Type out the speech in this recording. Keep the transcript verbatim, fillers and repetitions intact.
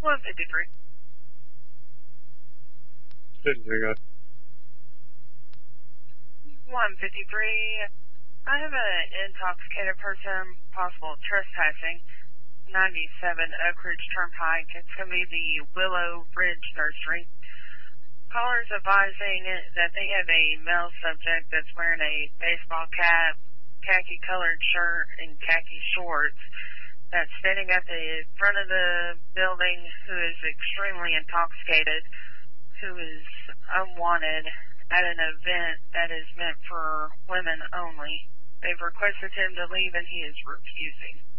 one fifty-three. one fifty-three. I have an intoxicated person, possible trespassing, ninety-seven Oak Ridge Turnpike. It's going to be the Willow Ridge Nursery. Callers advising that they have a male subject that's wearing a baseball cap, khaki-colored shirt, and khaki shorts that's standing at the front of the building who is extremely intoxicated, who is unwanted at an event that is meant for women only. They've requested him to leave and he is refusing.